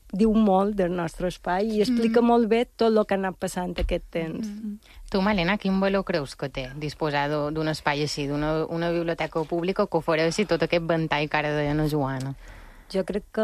diu molt del nostre espai i explica molt bé tot el que ha anat passant aquest temps. Tu, Malena, quin valor creus que té disposar d'un espai així, d'una biblioteca pública que ofereixi tot aquest ventall que ara deia la Joana? Jo crec que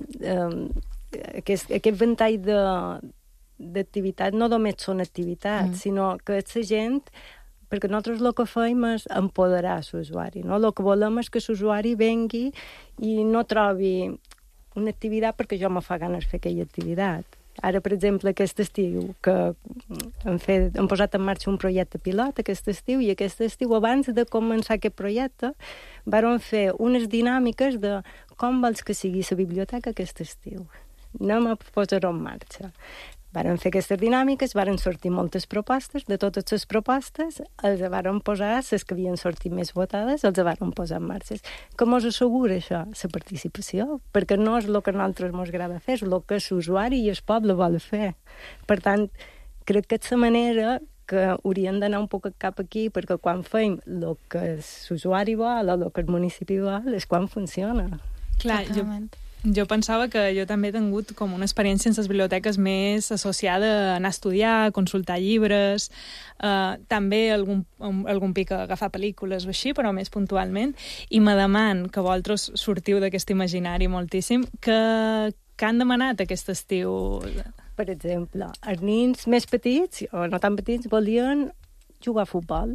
aquest ventall d'activitats no només són activitats, sinó que és la gent, perquè nosaltres el que fem és empoderar l'usuari, no? El que volem és que l'usuari vengui i no trobi una activitat perquè jo me fa ganes de fer aquella activitat. Ara, per exemple, aquest estiu, que hem posat en marxa un projecte pilot aquest estiu, i aquest estiu, abans de començar aquest projecte, vam fer unes dinàmiques de com vols que sigui la biblioteca aquest estiu. Anem a posar-ho en marxa. Varen fer aquestes dinàmiques, varen sortir moltes propostes, de totes les propostes els varen posar, les que havien sortit més votades, els varen posar en marxa. Com us assegura això? La participació, perquè no és el que a nosaltres ens agrada fer, és el que l'usuari i el poble vol fer. Per tant, crec que és la manera que hauríem d'anar un poc cap aquí, perquè quan fem el que l'usuari vol o el que el municipi vol, és quan funciona. Clar, jo pensava que jo també he tingut com una experiència en les biblioteques més associada a anar a estudiar, a consultar llibres, també algun pic a agafar pel·lícules o així, però més puntualment, i me deman que vosaltres sortiu d'aquest imaginari moltíssim, que han demanat aquest estiu? Per exemple, els nens més petits, o no tan petits, volien jugar a futbol.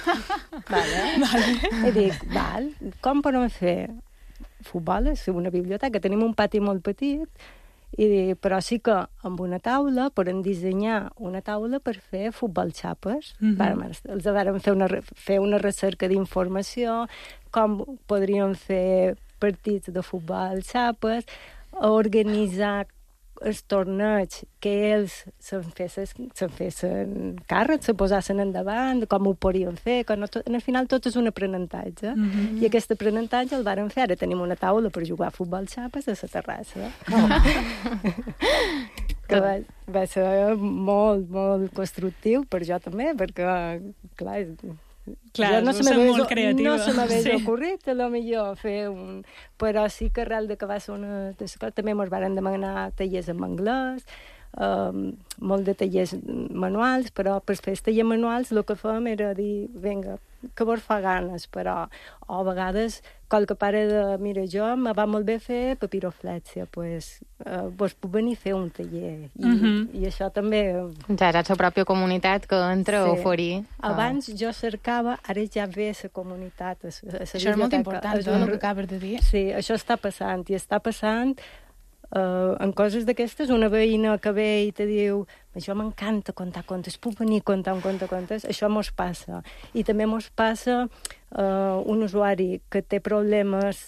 I dic, com podem fer? Futbol és una biblioteca, tenim un pati molt petit, però sí que amb una taula podem dissenyar una taula per fer futbol xapes. Els vàrem fer una recerca d'informació, com podríem fer partits de futbol xapes, organitzar els torneigs que ells se'n fessin càrrec, se posassin endavant, com ho podien fer, que no, al final tot és un aprenentatge. I aquest aprenentatge el vàrem fer. Ara tenim una taula per jugar a futbol xapes a la terrassa. Que va ser molt, molt constructiu per jo també, perquè, clar, no se m'havia ocorrit a lo millor fer un... Però sí que arrel de que va ser una... També ens van demanar tallers en anglès, molt de tallers manuals, però per fer els tallers manuals el que fèiem era dir, vinga, que vos fa ganes, però a vegades qualque pare de, mira, jo me va molt bé fer papiroflèxia, doncs vos puc venir a fer un taller. I això també... Ja és la pròpia comunitat que entra a oferir. Abans jo cercava, ara ja ve la comunitat. Això és molt important, el que acabes de dir. Sí, això està passant, i està passant en coses d'aquestes. Una veïna que ve i te diu, això m'encanta contar contes, puc venir a contar un conte contes? Això mos passa. I també mos passa un usuari que té problemes,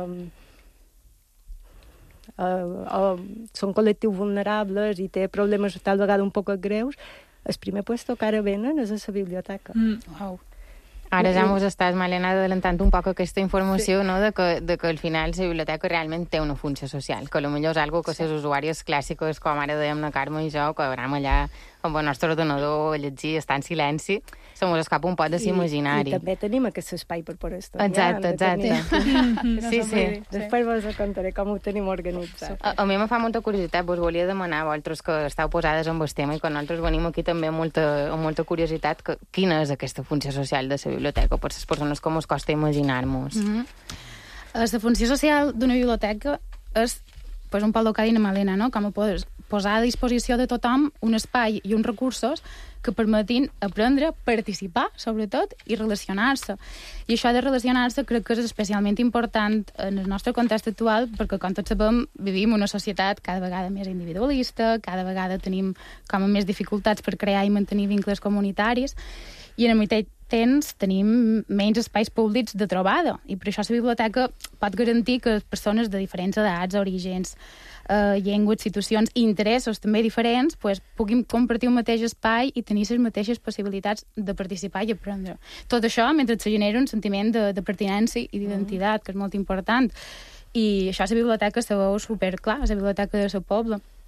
són col·lectius vulnerables i té problemes tal vegada un poc greus, el primer puesto que ara venen és a la biblioteca. Wow. Ara ja mos estàs, Malena, adelantant un poc aquesta informació, no? de que al final la biblioteca realment té una funció social, que potser és algo que les usuàries clàssiques, com ara dèiem la Carme i jo, que anem allà amb el nostre ordenador a llegir, estar en silenci, se mos escapa un pot de l'imaginari. I també tenim aquest espai per poder estudiar. Exacte. Sí. Després vos contaré com ho tenim organitzat. A mi me fa molta curiositat, vos volia demanar a vosaltres que esteu posades amb el tema i que nosaltres venim aquí també amb molta curiositat, quina és aquesta funció social de la biblioteca per les persones que ens costa imaginar-nos. La funció social d'una biblioteca és un poc el que ha dit la Malena, no? Com a posar a disposició de tothom un espai i uns recursos que permetin aprendre, participar, sobretot, i relacionar-se. I això de relacionar-se crec que és especialment important en el nostre context actual, perquè, com tots sabem, vivim una societat cada vegada més individualista, cada vegada tenim com a més dificultats per crear i mantenir vincles comunitaris, i en el mateix temps tenim menys espais públics de trobada, i per això la biblioteca pot garantir que les persones de diferents edats, orígens, llengües, situacions i interessos també diferents puguin compartir un mateix espai i tenir les mateixes possibilitats de participar i aprendre. Tot això mentre se genera un sentiment de pertinença i d'identitat, que és molt important. I això a la biblioteca se veu superclar, a la biblioteca del seu poble.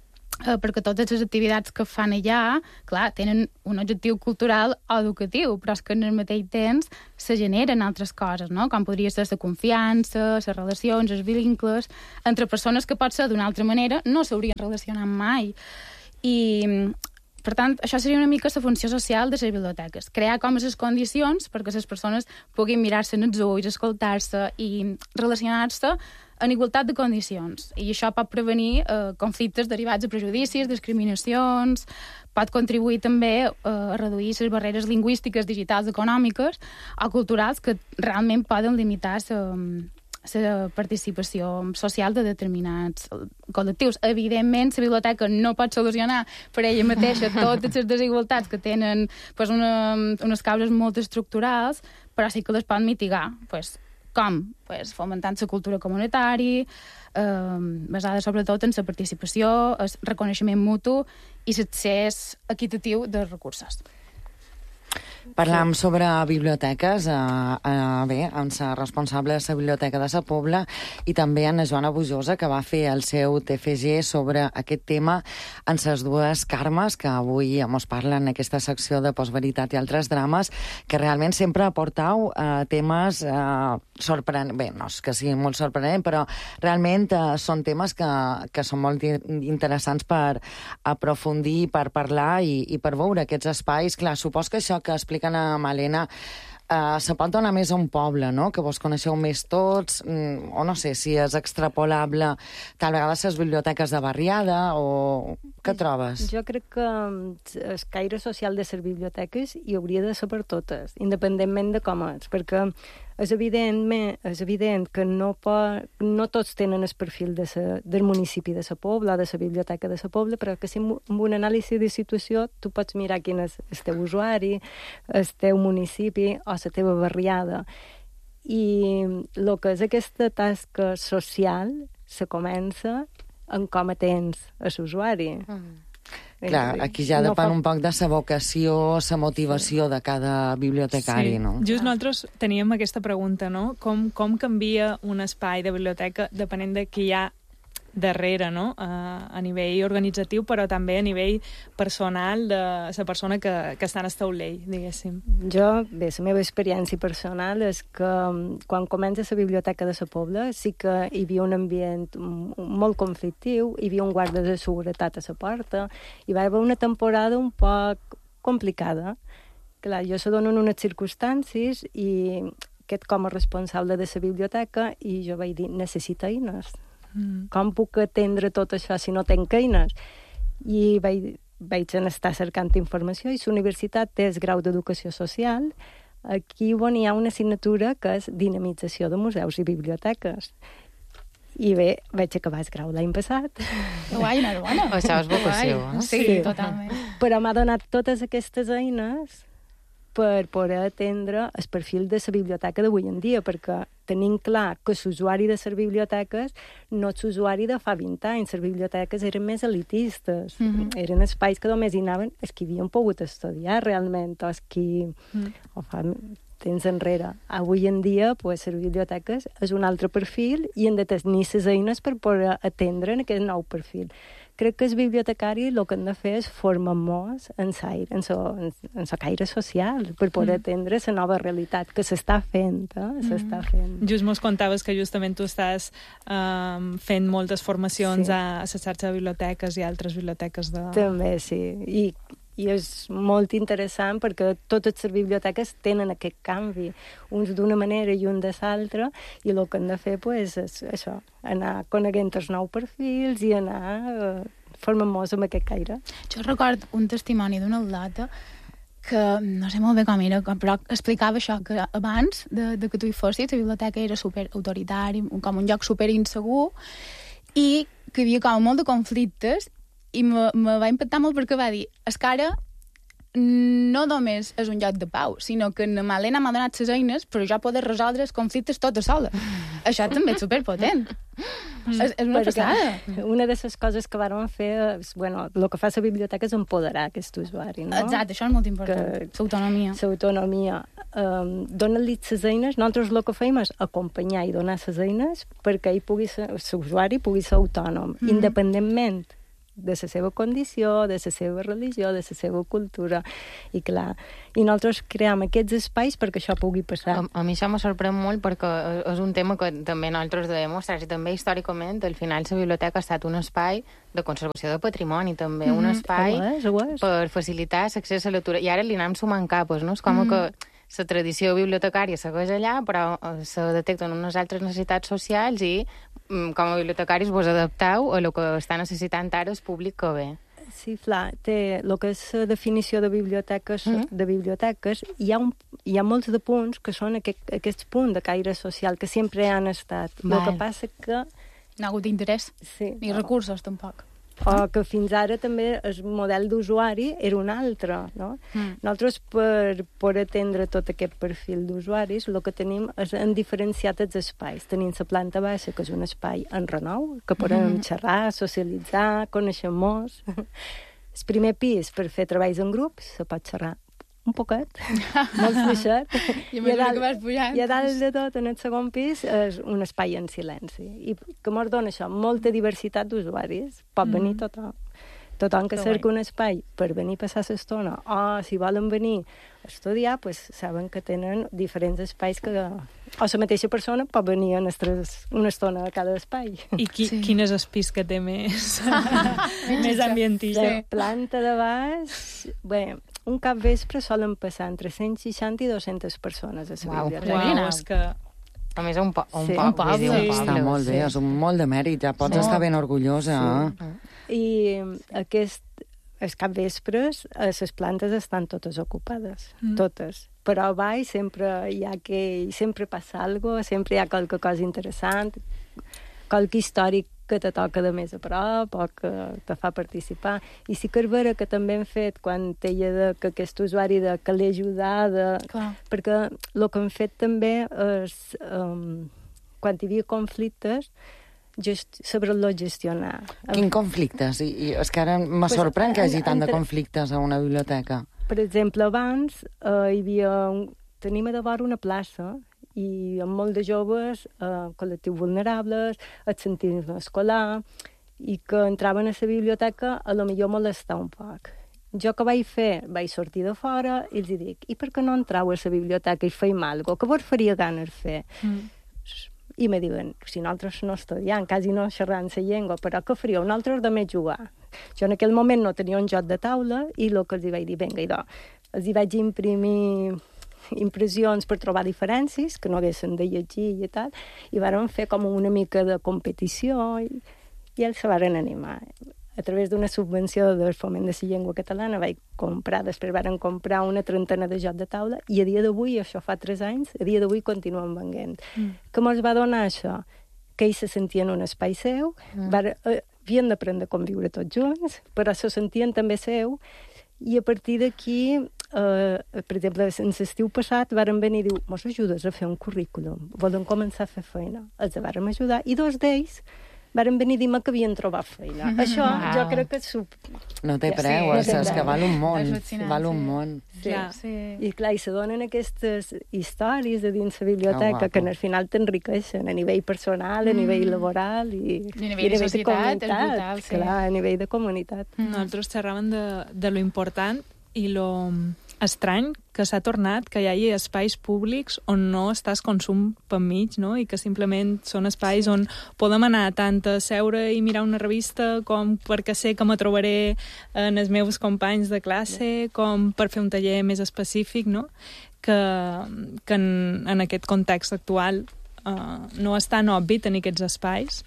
perquè totes les activitats que fan allà, clar, tenen un objectiu cultural o educatiu, però és que en el mateix temps se generen altres coses, no? Com podria ser la confiança, les relacions, els vincles, entre persones que potser d'una altra manera no s'haurien relacionat mai. I, per tant, això seria una mica la funció social de les biblioteques. Crear com les condicions perquè les persones puguin mirar-se en els ulls, escoltar-se i relacionar-se en igualtat de condicions. I això pot prevenir conflictes derivats de prejudicis, discriminacions, pot contribuir també a reduir les barreres lingüístiques, digitals, econòmiques o culturals que realment poden limitar la participació social de determinats col·lectius. Evidentment, la biblioteca no pot solucionar per ella mateixa totes les desigualtats que tenen unes causes molt estructurals, però sí que les pot mitigar. Com? Fomentant la cultura comunitària, basada sobretot en la participació, el reconeixement mutu i l'accés equitatiu de recursos. Parlam sobre biblioteques, bé, amb la responsable de la Biblioteca de la Pobla i també amb la Joana Bujosa, que va fer el seu TFG sobre aquest tema en les dues Carmes, que avui ens parlen en aquesta secció de Postveritat i altres drames, que realment sempre aportau temes sorprenents. Bé, no és que sigui molt sorprenent, però realment són temes que són molt interessants per aprofundir, per parlar i per veure aquests espais. Clar, supos que això que expliquen a Malena se pot donar més a un poble, no? Que vos coneixeu més tots, o no sé si és extrapolable tal vegada les biblioteques de barriada, o què trobes? Jo crec que el caire social de les biblioteques hi hauria de ser per totes, independentment de com és, perquè és evident que no tots tenen el perfil del municipi de la Pobla, de la biblioteca de la Pobla, però que si amb un anàlisi de situació tu pots mirar quin és el teu usuari, el teu municipi o la teva barriada. I el que és aquesta tasca social se comença en com atens a l'usuari. Clar, aquí ja depèn un poc de la vocació, la motivació de cada bibliotecari, no? Just nosaltres teníem aquesta pregunta, no? Com canvia un espai de biblioteca depenent de qui hi ha darrere, no? A nivell organitzatiu, però també a nivell personal de la persona que està en el taulell, diguéssim. Bé, la meva experiència personal és que quan comença la biblioteca de la Pobla sí que hi havia un ambient molt conflictiu, hi havia un guarda de seguretat a la porta, i va haver una temporada un poc complicada. Clar, jo se dono en unes circumstàncies i aquest com a responsable de la biblioteca, i jo vaig dir, necessito eines. Com puc atendre tot això si no tenc eines? I vaig estar cercant informació, i la universitat té el grau d'Educació Social, aquí on hi ha una assignatura que és Dinamització de Museus i Biblioteques. I bé, vaig acabar el grau l'any passat. Guai, enhorabona. Això és vocació, eh? Sí, totalment. Però m'ha donat totes aquestes eines per poder atendre el perfil de la biblioteca d'avui en dia, perquè tenim clar que l'usuari de les biblioteques no és l'usuari de fa 20 anys. Les biblioteques eren més elitistes. Eren espais que només hi anaven els que havien pogut estudiar realment, o els que ho fa temps enrere. Avui en dia, les biblioteques és un altre perfil i han de tenir les eines per poder atendre en aquest nou perfil. Crec que els bibliotecaris el que han de fer és formar-nos en la caire social per poder atendre la nova realitat que s'està fent. S'està fent. Just mos contaves que justament tu estàs fent moltes formacions a la xarxa de biblioteques i altres biblioteques de... També, sí. I és molt interessant perquè totes les biblioteques tenen aquest canvi, uns d'una manera i un de l'altra, i el que han de fer és això, anar coneguent els nous perfils i anar formant-nos amb aquest caire. Jo record un testimoni d'una atleta que no sé molt bé com era, però explicava això, que abans de que tu hi fossis, la biblioteca era superautoritària, com un lloc superinsegur, i que hi havia com molt de conflictes. I me va impactar molt perquè va dir, és que ara no només és un lloc de pau, sinó que na Malena m'ha donat les eines per jo poder resoldre els conflictes tota sola. Això també és superpotent. És una passada. Una de les coses que vàrem fer, el que fa la biblioteca és empoderar aquest usuari, no? Exacte, això és molt important. L'autonomia. L'autonomia. Dóna-li les eines. Nosaltres el que fem és acompanyar i donar les eines perquè l'usuari pugui ser autònom, independentment de la seva condició, de la seva religió, de la seva cultura. I clar, i nosaltres creem aquests espais perquè això pugui passar. A mi això me sorprèn molt perquè és un tema que també nosaltres devem mostrar, i també històricament, al final la biblioteca ha estat un espai de conservació de patrimoni, també, un espai per facilitar l'accés a la lectura. I ara li anem sumant capes, no? És com que la tradició bibliotecària segueix allà, però se detecten unes altres necessitats socials i com a bibliotecaris vos adapteu a el que està necessitant ara el públic que ve. Sí, clar, té el que és la definició de biblioteques, hi ha molts de punts que són aquests punts de caire social que sempre han estat. El que passa que... No ha hagut interès, ni recursos, tampoc. O que fins ara també el model d'usuari era un altre, no? Nosaltres, per atendre tot aquest perfil d'usuaris, el que tenim és en diferenciat els espais. Tenim la planta baixa, que és un espai en renou, que podem xerrar, socialitzar, conèixer-nos. El primer pis, per fer treballs en grup, se pot xerrar un poquet, molt fluixet. I a dalt de tot, en el segon pis, és un espai en silenci. I que ens dona això, molta diversitat d'usuaris. Pot venir tothom. Tothom que cerca un espai per venir a passar l'estona, o si volen venir a estudiar, pues, saben que tenen diferents espais que... O la mateixa persona pot venir una estona a cada espai. I quin és el pis que té més ambientista? La planta de baix... Bé, un cap vespre solen passar entre 160 i 200 persones a la biblioteca. És que... A més, un poble. Està molt bé, és un molt de mèrit, ja pots estar ben orgullosa. I els capvespres, les plantes estan totes ocupades, totes. Però a baix sempre passa alguna cosa, sempre hi ha qualque cosa interessant, qualque històric que te toca de més a prop o que te fa participar. I sí que és vera que també hem fet, quan deia que aquest usuari de que l'he ajudat, perquè el que hem fet també és, quan hi havia conflictes, saber-los gestionar. Quins conflictes? I és que ara me sorprèn que hi hagi tant de conflictes a una biblioteca. Per exemple, abans tenim a davant una plaça i amb molts de joves, col·lectius vulnerables, absentisme escolar, i que entraven a la biblioteca a lo millor molestar un poc. Jo que vaig fer? Vaig sortir de fora i els dic, i per què no entrau a la biblioteca i feim alguna cosa? Què vos faria ganes fer? I me diuen, si nosaltres no estudiem, quasi no xerrant la llengua, però què faríeu? Nosaltres de més jugar. Jo en aquell moment no tenia un joc de taula i el que els vaig dir, vinga, idò, els vaig imprimir impressions per trobar diferències, que no haguessin de llegir i tal, i vàrem fer com una mica de competició i ells se varen animar. A través d'una subvenció del Foment de la Llengua Catalana després varen comprar una trentena de jocs de taula i a dia d'avui, això fa 3 anys, a dia d'avui continuen venent. Què ens va donar això? Que ells se sentien un espai seu, havien d'aprendre a conviure tots junts, però se sentien també seu, i a partir d'aquí, per exemple, en l'estiu passat varen venir i dir, mos ajudes a fer un currículum, volen començar a fer feina. Els vàrem ajudar, i 2 d'ells varen venir a dir-me que havien trobat feina. Això jo crec que... No té preu, és que val un món. Val un món. I clar, i se donen aquestes històries de dins la biblioteca que al final t'enriqueixen a nivell personal, a nivell laboral i a nivell de societat, és brutal. Clar, a nivell de comunitat. Nosaltres xerràvem de lo important i lo estrany que s'ha tornat que hi hagi espais públics on no estàs consum per mig, no? I que simplement són espais on podem anar tant a seure i mirar una revista com perquè sé que me trobaré en els meus companys de classe, com per fer un taller més específic, no? Que en aquest context actual no és tan obvi tenir aquests espais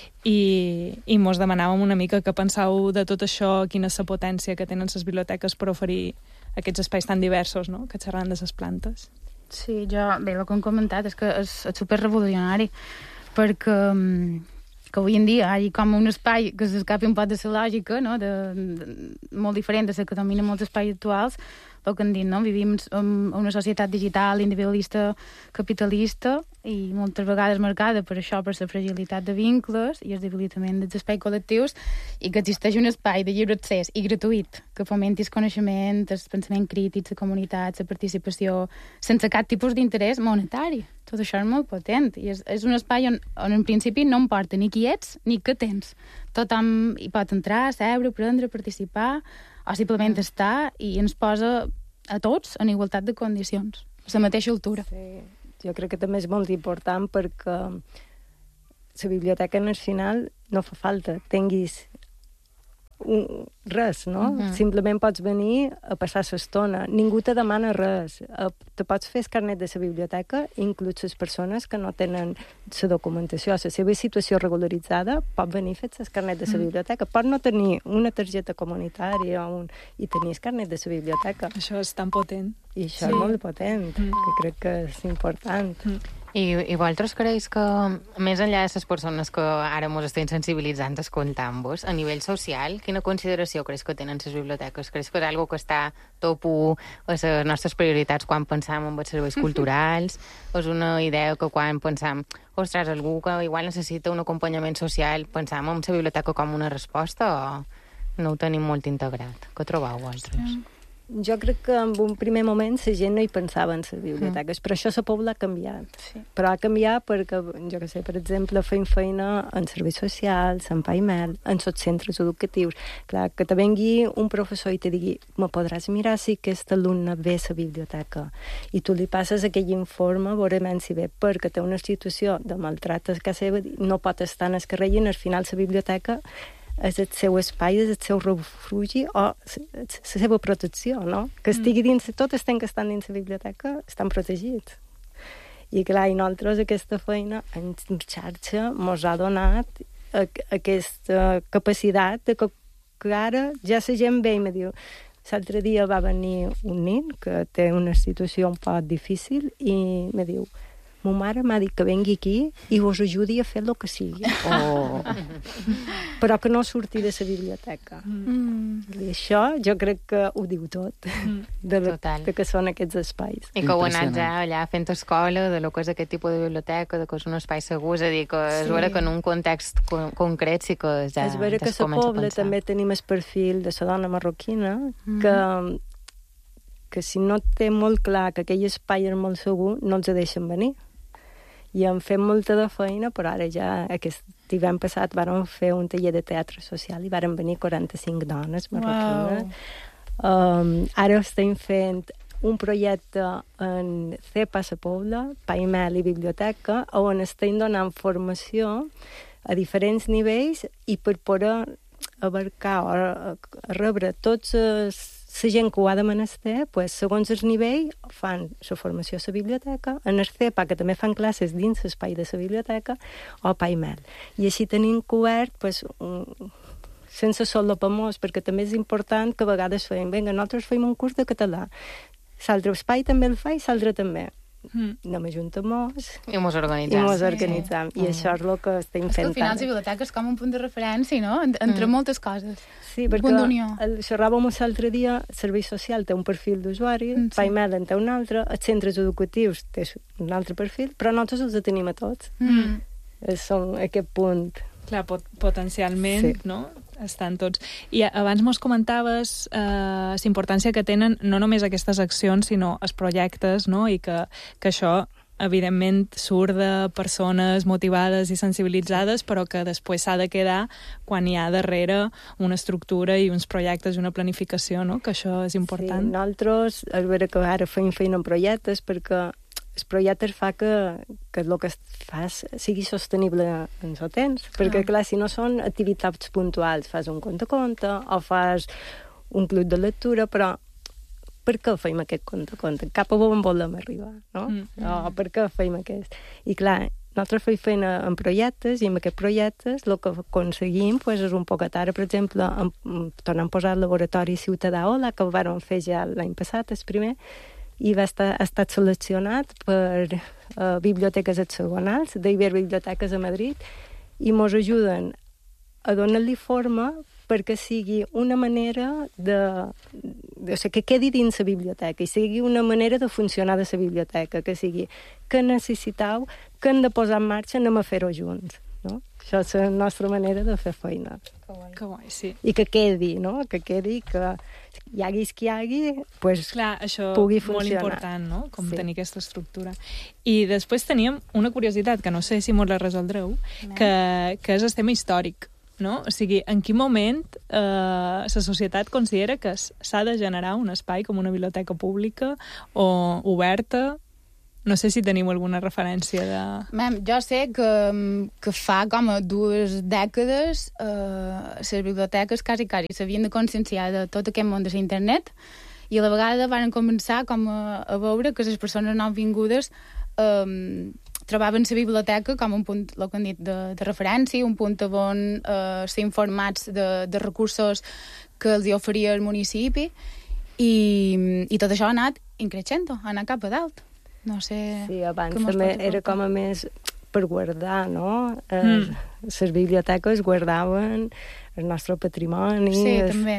i mos demanàvem una mica què penseu de tot això, quina és la potència que tenen les biblioteques per oferir aquests espais tan diversos, no?, que xerran de les plantes. Sí, bé, el que hem comentat és que és superrevolucionari, perquè que avui en dia hi ha com un espai que s'escapi un poc de la lògica, no?, molt diferent de la que domina molts espais actuals, el que han dit, no? Vivim en una societat digital, individualista, capitalista, i moltes vegades marcada per això, per la fragilitat de vincles i el debilitament dels espais col·lectius, i que existeix un espai de lliure accés i gratuït que fomenti el coneixement, el pensament crític, la comunitat, la participació, sense cap tipus d'interès monetari. Tot això és molt potent i és un espai on en principi no importa ni qui ets ni què tens. Tothom hi pot entrar, seure, aprendre, participar o simplement estar, i ens posa a tots en igualtat de condicions, a la mateixa altura. Sí. Jo crec que també és molt important perquè la biblioteca en el final no fa falta, tinguis res, no? Simplement pots venir a passar l'estona. Ningú te demana res. Te pots fer el carnet de la biblioteca, inclús les persones que no tenen la documentació, la seva situació regularitzada, pot venir a fer el carnet de la biblioteca. Pot no tenir una targeta comunitària i tenir el carnet de la biblioteca. Això és tan potent. I això és molt potent, que crec que és important. I vosaltres creus que, més enllà de les persones que ara ens estem sensibilitzant escoltant-vos, a nivell social, quina consideració creus que tenen les biblioteques? Creus que és una que està top 1 a les nostres prioritats quan pensam en els serveis culturals? És una idea que quan pensam, ostres, algú que igual necessita un acompanyament social, pensam en la biblioteca com una resposta o no ho tenim molt integrat? Què trobeu vosaltres? Jo crec que en un primer moment la gent no hi pensava en les biblioteques, però això a la Pobla ha canviat. Sí. Però ha canviat perquè, jo què sé, per exemple, fem feina en serveis socials, en PaiMel, en els centres educatius. Clar, que te vengui un professor i te digui, me podràs mirar si aquest alumne ve a la biblioteca, i tu li passes aquell informe, veurem si ve, perquè té una situació de maltracte a casa seva, no pot estar en el carrer, i al final la biblioteca és el seu espai, és el seu refugi o la seva protecció, no? Que estigui dins, tots els que estan dins la biblioteca estan protegits. I clar, i nosaltres aquesta feina en xarxa mos ha donat aquesta capacitat de que ara ja la gent ve i me diu, l'altre dia va venir un nen que té una situació un poc difícil i me diu, ma mare m'ha dit que vengui aquí i vos ajudi a fer el que sigui. Però que no surti de la biblioteca. I això jo crec que ho diu tot, de que són aquests espais. I que ho anat ja allà fent escola de lo que és aquest tipus de biblioteca, de que és un espai segur, és a dir, que és vera que en un context concret sí que ja és vera que a la Pobla també tenim el perfil de la dona marroquina, que si no té molt clar que aquell espai és molt segur, no els deixen venir. I hem fet molta de feina, però ara ja aquest hivern passat vàrem fer un taller de teatre social i vàrem venir 45 dones marroquines. Ara estem fent un projecte en CEPA a la Pobla, PaiMel i Biblioteca, on estem donant formació a diferents nivells i per poder abarcar o rebre tots la gent que ho ha de menester, pues, segons el nivell, fan la formació a la biblioteca, en el CEPA, que també fan classes dins l'espai de la biblioteca, o PaiMel. I així tenim cobert, pues, sense solapamors, perquè també és important que a vegades fem, vinga, nosaltres fem un curs de català. L'altre espai també el fa i l'altre també. Anem a juntar-nos i mos organitzam. I això és el que estem fent. Al final la biblioteca és com un punt de referència, no? Entre moltes coses. Sí, perquè xerràvem l'altre dia, el servei social té un perfil d'usuari, PaiMel en té un altre, els centres educatius té un altre perfil, però nosaltres els tenim a tots. Som aquest punt. Clar, potencialment, no? Estan tots. I abans mos comentaves la importància que tenen no només aquestes accions, sinó els projectes, no? I que això, evidentment, surt de persones motivades i sensibilitzades, però que després s'ha de quedar quan hi ha darrere una estructura i uns projectes i una planificació, no? Que això és important. Sí, nosaltres, és vera que ara fem feina en projectes, perquè el projecte fa que el que fas sigui sostenible en el temps, perquè clar, si no són activitats puntuals, fas un conte-conte o fas un club de lectura, però per què fem aquest conte-conte? Cap a on volem arribar, no? O per què fem aquest? I clar, nosaltres fem feina en projectes, i en aquests projectes el que aconseguim pues, és un poquet. Ara, per exemple, tornem a posar el laboratori Ciutadà Ola, que ho vam fer ja l'any passat, el primer, i ha estat seleccionat per biblioteques hexagonals, d'Iberbiblioteques a Madrid, i ens ajuden a donar-li forma perquè sigui una manera de o sigui, que quedi dins la biblioteca i sigui una manera de funcionar de la biblioteca, que sigui que necessiteu, que hem de posar en marxa, anem a fer-ho junts, no? Això és la nostra manera de fer feina. Que guai, sí. I que quedi, no? Que quedi, que hi haguis qui hi hagi, pues, clar, això pugui molt funcionar. important, no? Com Sí. tenir aquesta estructura. I després teníem una curiositat, que no sé si mos la resoldreu, que és el tema històric, no? O sigui, en quin moment la societat considera que s'ha de generar un espai com una biblioteca pública o oberta? No sé si teniu alguna referència de... Jo sé que fa com a 2 dècades les biblioteques quasi s'havien de conscienciar de tot aquest món de l'internet i a la vegada van començar com a veure que les persones nouvingudes trobaven la biblioteca com un punt, el que han dit, de referència, un punt on ser informats de recursos que els hi oferia el municipi i tot això ha anat increixent, ha anat cap a dalt. No sé... Sí, abans també era com a més per guardar, no? Les biblioteques guardaven el nostre patrimoni. Sí, també.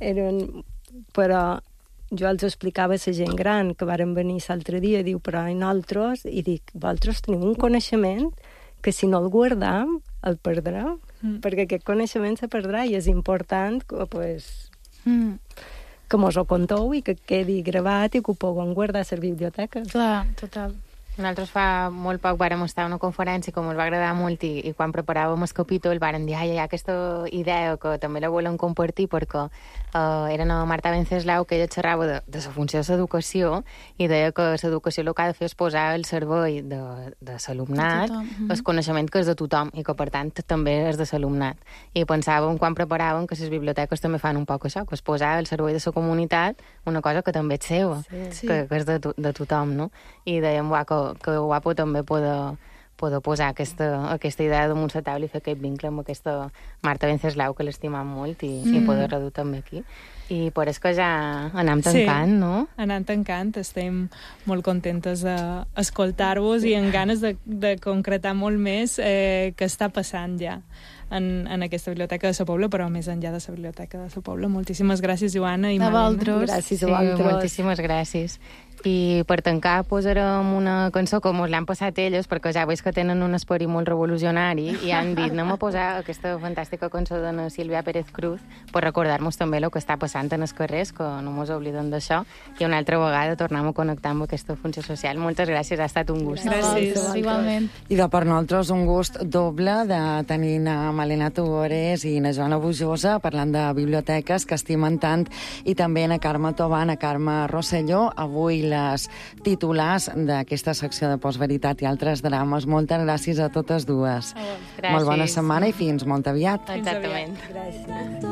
Però jo els explicava a la gent gran que varen venir l'altre dia, diu, però i nosaltres, i dic, vosaltres teniu un coneixement que si no el guardam, el perdrem, perquè aquest coneixement se perdrà i és important que, pues, que mos ho conteu i que quedi gravat i que ho puguem guardar a les biblioteques. Clar, total. Nosaltres fa molt poc vàrem estar a una conferència que ens va agradar molt i quan preparàvem el capítol vàrem dir, hi ha aquesta idea que també la volem compartir perquè era la Marta Venceslau que ella xerrava de la funció de l'educació i deia que l'educació el que ha de fer és posar al servei de l'alumnat el coneixement que és de tothom i que per tant també és de l'alumnat. I pensàvem quan preparàvem que les biblioteques també fan un poc això, que és posar al servei de la comunitat una cosa que també és seva, que és de tothom, no? I dèiem, que guapo també poder posar aquesta idea damunt la taula i fer aquest vincle amb aquesta Marta Venceslau, que l'estimam molt, i poder-la dur també aquí. I per això que ja anem tancant, no? Anant tancant, estem molt contentes d'escoltar-vos i amb ganes de concretar molt més què està passant ja en aquesta biblioteca de la Pobla, però més enllà de la biblioteca de la Pobla. Moltíssimes gràcies, Joana i Malena. Gràcies a vosaltres. Moltíssimes gràcies. I per tancar posarem una cançó com us l'han passat elles, perquè ja veus que tenen un esperit molt revolucionari i han dit, anem a posar aquesta fantàstica cançó de la Sílvia Pérez Cruz per recordar-nos també el que està passant en els carrers, que no ens oblidem d'això, i una altra vegada tornem a connectar amb aquesta funció social. Moltes gràcies, ha estat un gust. Gràcies. Igualment. I per nosaltres un gust doble de tenir a Malena Tugores i a Joana Bujosa parlant de biblioteques que estimen tant, i també a Carme Toban, a Carme Rosselló, avui les titulars d'aquesta secció de Postveritat i altres drames. Moltes gràcies a totes dues. Gràcies. Molt bona setmana i fins molt aviat. Exactament. Gràcies.